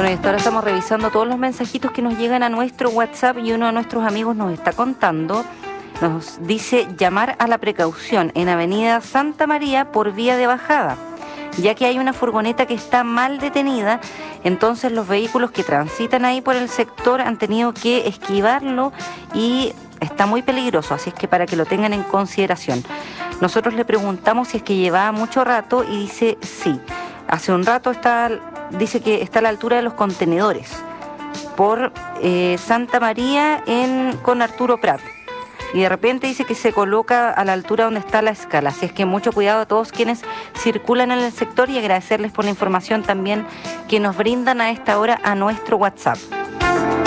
Bueno, y hasta ahora estamos revisando todos los mensajitos que nos llegan a nuestro WhatsApp y uno de nuestros amigos nos está contando, nos dice llamar a la precaución en Avenida Santa María por vía de bajada, ya que hay una furgoneta que está mal detenida, entonces los vehículos que transitan ahí por el sector han tenido que esquivarlo y está muy peligroso, así es que para que lo tengan en consideración. Nosotros le preguntamos si es que llevaba mucho rato y dice sí. Hace un rato dice que está a la altura de los contenedores por Santa María con Arturo Prat. Y de repente dice que se coloca a la altura donde está la escala. Así es que mucho cuidado a todos quienes circulan en el sector y agradecerles por la información también que nos brindan a esta hora a nuestro WhatsApp.